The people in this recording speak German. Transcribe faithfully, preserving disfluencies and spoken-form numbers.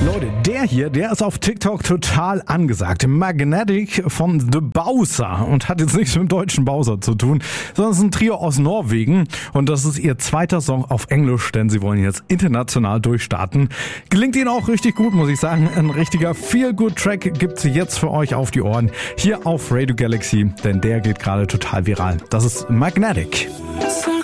Leute, der hier, der ist auf TikTok total angesagt. Magnetic von The Bowser und hat jetzt nichts mit dem deutschen Bowser zu tun, sondern es ist ein Trio aus Norwegen und das ist ihr zweiter Song auf Englisch, denn sie wollen jetzt international durchstarten. Gelingt ihnen auch richtig gut, muss ich sagen. Ein richtiger Feel-Good-Track gibt's jetzt für euch auf die Ohren hier auf Radio Galaxy, denn der geht gerade total viral. Das ist Magnetic.